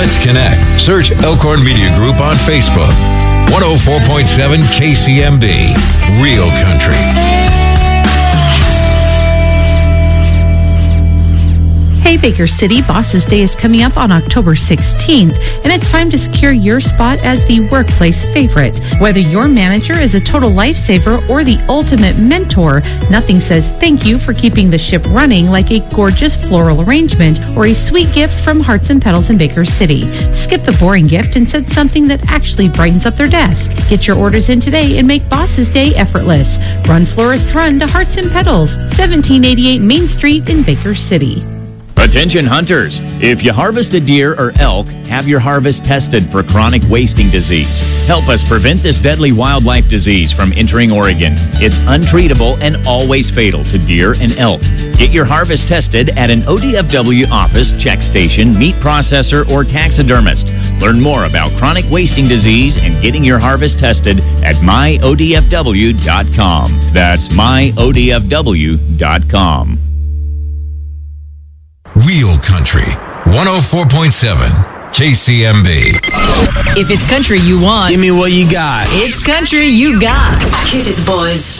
Let's connect. Search Elkhorn Media Group on Facebook. 104.7 KCMB. Real Country. Hey Baker City, Bosses Day is coming up on October 16th, and it's time to secure your spot as the workplace favorite. Whether your manager is a total lifesaver or the ultimate mentor, nothing says thank you for keeping the ship running like a gorgeous floral arrangement or a sweet gift from Hearts and Petals in Baker City. Skip the boring gift and send something that actually brightens up their desk. Get your orders in today and make Bosses Day effortless. Run Florist Run to Hearts and Petals, 1788 Main Street in Baker City. Attention hunters, if you harvest a deer or elk, have your harvest tested for chronic wasting disease. Help us prevent this deadly wildlife disease from entering Oregon. It's untreatable and always fatal to deer and elk. Get your harvest tested at an ODFW office, check station, meat processor, or taxidermist. Learn more about chronic wasting disease and getting your harvest tested at myodfw.com. That's myodfw.com. Real Country. 104.7 KCMB. If it's country you want, give me what you got. It's country you got. Hit it, boys.